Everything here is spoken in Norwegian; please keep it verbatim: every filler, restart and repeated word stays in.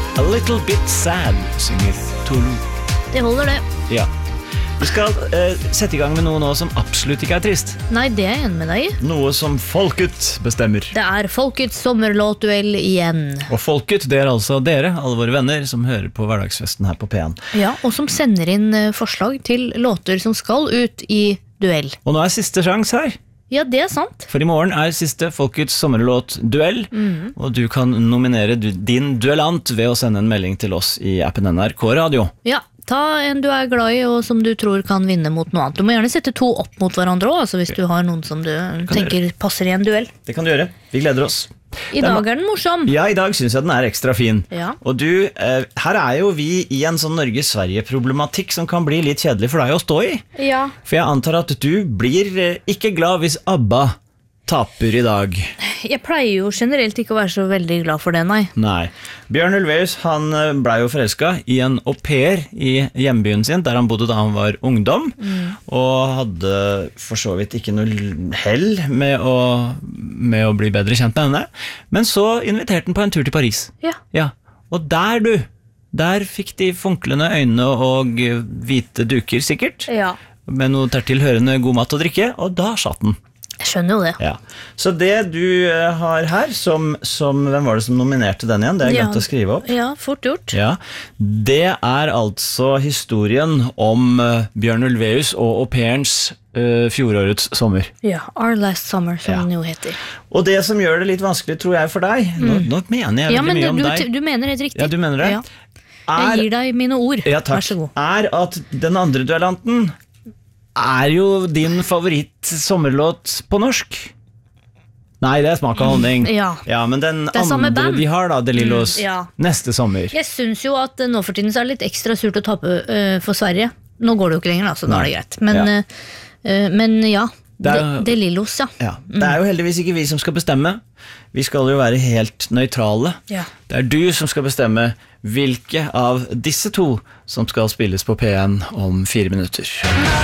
A Little Bit Sad, synger Tulu. Det holder det. Ja. Vi skal eh, sette i gang med noe nå som absolutt ikke er trist. Nei, det er jeg enig med deg i. Noe som folket bestemmer. Det er folkets sommerlåtduell igjen. Og folket, det er altså dere, alle våre venner, som hører på hverdagsfesten her på P en. Ja, og som sender inn eh, forslag til låter som skal ut i duell. Og nå er siste sjans her. Ja, det er sant. For i morgen er siste folkets sommerlåt duell, mm. og du kan nominere din duellant ved å sende en melding til oss i appen N R K Radio. Ja, ta en du er glad i og som du tror kan vinne mot noe annet. Du må gjerne sette to opp mot hverandre også, altså hvis du har noen som du tenker gjøre. Passer i en duell. Det kan du gjøre. Vi gleder oss. I dag er den morsom. Ja, i dag synes jeg den er ekstra fin. Ja. Og du, eh, her er jo vi i en sånn Norge-Sverige-problematikk som kan bli litt kjedelig for deg å stå i. Ja. For jeg antar at du blir eh, ikke glad hvis ABBA taper i dag. Jeg pleier jo generelt ikke å være så veldig glad for det, nei. Nei. Bjørn Ulvaeus, han ble jo forelsket i en au pair i hjembyen sin, der han bodde da han var ungdom, mm. og hadde for så vidt ikke noe hell med å, med å bli bedre kjent med henne. Men så inviterte han på en tur til Paris. Ja. Ja. Og der du, der fikk de funklende øyne og hvite duker sikkert, ja. med noe tilhørende god mat og drikke, og da satt den. Jeg skjønner jo det. Ja. Så det du har her, som, som, hvem var det som nominerte den igjen? Det er jeg glemt å skrive opp. Ja, fort gjort. Ja. Det er altså historien om uh, Bjørn Ulvaeus og au pairens uh, fjorårets sommer. Ja, Our Last Summer, som ja. den jo heter. Og det som gjør det litt vanskelig, tror jeg, for deg, mm. nå, nå mener jeg ja, veldig mye om du, deg. Du mener helt riktig. Ja, du mener det? Ja. Jeg gir deg mine ord. Ja, takk. Vær så god. Er at den andre duellanten er jo din favoritt sommerlåt på norsk? Nei, det er Smak av honning. Ja. Ja, men den andre de har da, De Lillos, mm, ja. neste sommer. Jeg synes jo at nå for tiden så er det litt ekstra surt å tape uh, for Sverige. Nå går det jo ikke lenger da, så da er det greit. Men ja, uh, men ja. Det er, De, De Lillos, ja. ja. Det er jo heldigvis ikke vi som skal bestemme. Vi skal jo være helt nøytrale. Ja. Det er du som skal bestemme hvilke av disse to som skal spilles på P en om fire minutter.